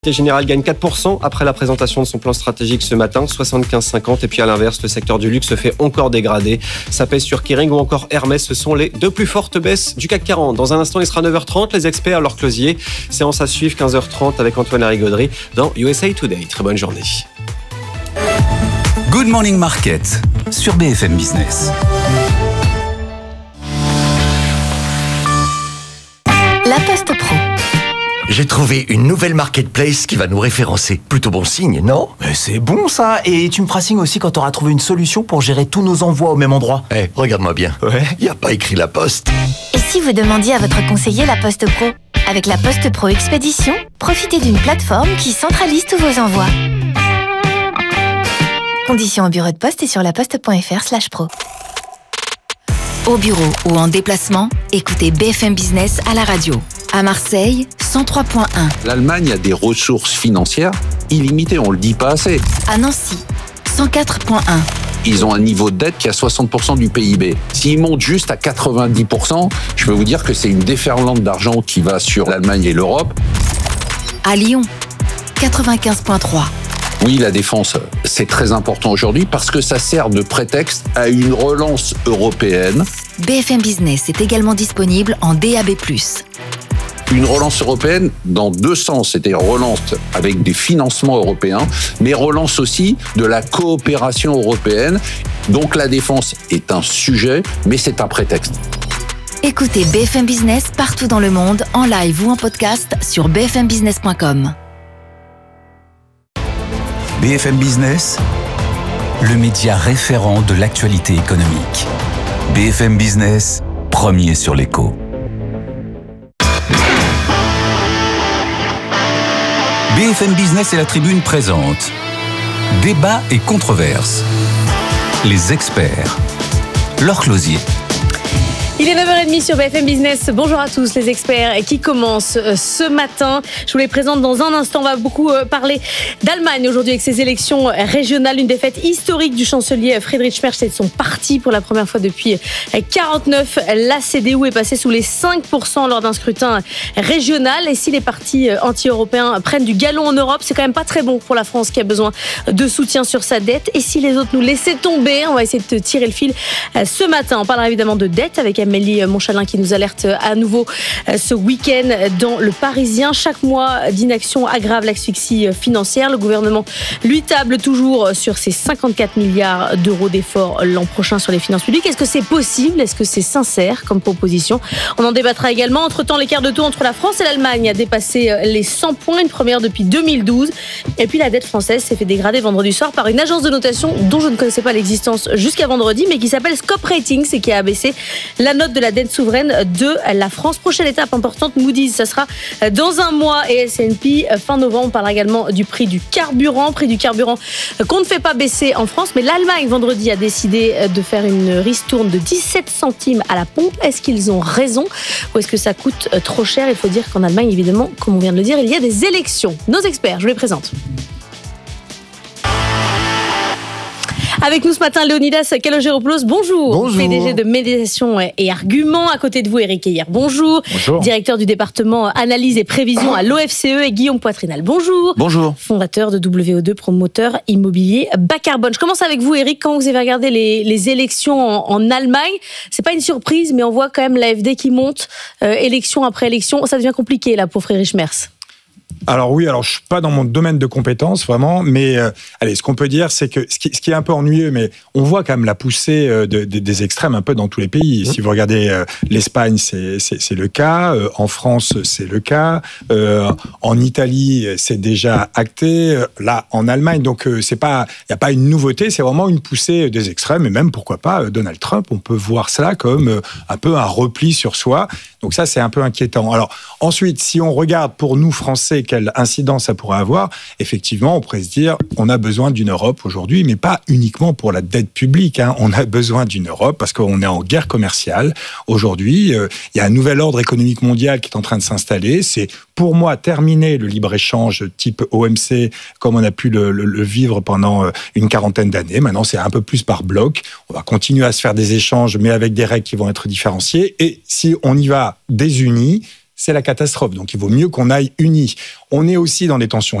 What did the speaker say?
La Société Générale gagne 4% après la présentation de son plan stratégique ce matin, 75,50. Et puis à l'inverse, le secteur du luxe se fait encore dégrader. Ça pèse sur Kering ou encore Hermès. Ce sont les deux plus fortes baisses du CAC 40. Dans un instant, il sera 9h30. Les experts, leur closier. Séance à suivre, 15h30 avec Antoine Larigauderie dans USA Today. Très bonne journée. Good Morning Market sur BFM Business. La Poste Pro. J'ai trouvé une nouvelle marketplace qui va nous référencer. Plutôt bon signe, non ? Mais c'est bon ça. Et tu me feras signe aussi quand tu auras trouvé une solution pour gérer tous nos envois au même endroit. Regarde-moi bien. Ouais. Y a pas écrit La Poste. Et si vous demandiez à votre conseiller La Poste Pro ? Avec la Poste Pro Expédition, profitez d'une plateforme qui centralise tous vos envois. Conditions au bureau de poste et sur laposte.fr/pro. Au bureau ou en déplacement, écoutez BFM Business à la radio. À Marseille, 103.1. L'Allemagne a des ressources financières illimitées, on le dit pas assez. À Nancy, 104.1. Ils ont un niveau de dette qui est à 60% du PIB. S'ils montent juste à 90%, je peux vous dire que c'est une déferlante d'argent qui va sur l'Allemagne et l'Europe. À Lyon, 95.3. Oui, la défense, c'est très important aujourd'hui parce que ça sert de prétexte à une relance européenne. BFM Business est également disponible en DAB+. Une relance européenne dans deux sens, c'est-à-dire relance avec des financements européens, mais relance aussi de la coopération européenne. Donc la défense est un sujet, mais c'est un prétexte. Écoutez BFM Business partout dans le monde, en live ou en podcast sur bfmbusiness.com. BFM Business, le média référent de l'actualité économique. BFM Business, premier sur l'écho. BFM Business et la Tribune présentent Débat et controverses. Les experts, leur closier. Il est 9h30 sur BFM Business. Bonjour à tous les experts qui commencent ce matin. Je vous les présente dans un instant. On va beaucoup parler d'Allemagne aujourd'hui avec ses élections régionales. Une défaite historique du chancelier Friedrich Merz et de son parti pour la première fois depuis 49. La CDU est passée sous les 5% lors d'un scrutin régional. Et si les partis anti-européens prennent du galon en Europe, c'est quand même pas très bon pour la France qui a besoin de soutien sur sa dette. Et si les autres nous laissaient tomber, on va essayer de tirer le fil ce matin. On parlera évidemment de dette avec Amélie Montchalin qui nous alerte à nouveau ce week-end dans Le Parisien. Chaque mois d'inaction aggrave l'asphyxie financière. Le gouvernement, lui, table toujours sur ses 54 milliards d'euros d'efforts l'an prochain sur les finances publiques. Est-ce que c'est possible ? Est-ce que c'est sincère comme proposition ? On en débattra également. Entre-temps, l'écart de taux entre la France et l'Allemagne a dépassé les 100 points, une première depuis 2012. Et puis la dette française s'est fait dégrader vendredi soir par une agence de notation dont je ne connaissais pas l'existence jusqu'à vendredi, mais qui s'appelle Scope Ratings et qui a abaissé la note de la dette souveraine de la France. Prochaine étape importante, Moody's, ça sera dans un mois, et S&P fin novembre. On parlera également du prix du carburant qu'on ne fait pas baisser en France, mais l'Allemagne vendredi a décidé de faire une ristourne de 17 centimes à la pompe. Est-ce qu'ils ont raison ou est-ce que ça coûte trop cher ? Il faut dire qu'en Allemagne, évidemment, comme on vient de le dire, il y a des élections. Nos experts, je vous les présente. Avec nous ce matin, Léonidas Kalogeropoulos, bonjour. Bonjour. PDG de Médiation et Arguments. À côté de vous, Éric Heyer, bonjour. Bonjour. Directeur du département Analyse et Prévision à l'OFCE, et Guillaume Poitrinal, bonjour. Bonjour. Fondateur de WO2, promoteur immobilier bas carbone. Je commence avec vous, Éric. Quand vous avez regardé les élections en Allemagne, c'est pas une surprise, mais on voit quand même l'AfD qui monte élection après élection. Ça devient compliqué là pour Friedrich Merz. Alors oui, je suis pas dans mon domaine de compétences vraiment, mais ce qu'on peut dire, c'est que ce qui est un peu ennuyeux, mais on voit quand même la poussée des extrêmes un peu dans tous les pays. Si vous regardez l'Espagne, c'est le cas, en France, c'est le cas, en Italie, c'est déjà acté, là en Allemagne, donc il y a pas une nouveauté, c'est vraiment une poussée des extrêmes, et même pourquoi pas Donald Trump, on peut voir cela comme un peu un repli sur soi. Donc ça, c'est un peu inquiétant. Alors ensuite, si on regarde pour nous Français, quelle incidence ça pourrait avoir, effectivement, on pourrait se dire, on a besoin d'une Europe aujourd'hui, mais pas uniquement pour la dette publique. On a besoin d'une Europe parce qu'on est en guerre commerciale. Aujourd'hui, il y a un nouvel ordre économique mondial qui est en train de s'installer. C'est, pour moi, terminer le libre-échange type OMC, comme on a pu le vivre pendant une quarantaine d'années. Maintenant, c'est un peu plus par bloc. On va continuer à se faire des échanges, mais avec des règles qui vont être différenciées. Et si on y va désunis, c'est la catastrophe. Donc il vaut mieux qu'on aille unis. On est aussi dans des tensions